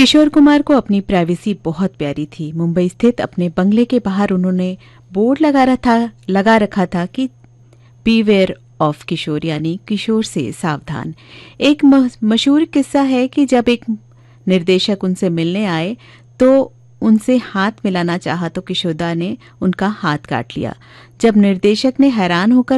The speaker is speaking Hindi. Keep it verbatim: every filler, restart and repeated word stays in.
किशोर कुमार को अपनी प्राइवेसी बहुत प्यारी थी। मुंबई स्थित अपने बंगले के बाहर उन्होंने बोर्ड लगा रखा था लगा रखा था कि बीवेयर ऑफ किशोर, यानी किशोर से सावधान। एक मशहूर किस्सा है कि जब एक निर्देशक उनसे मिलने आए तो उनसे हाथ मिलाना चाहा तो किशोदा ने उनका हाथ काट लिया। जब निर्देशक ने हैरान होकर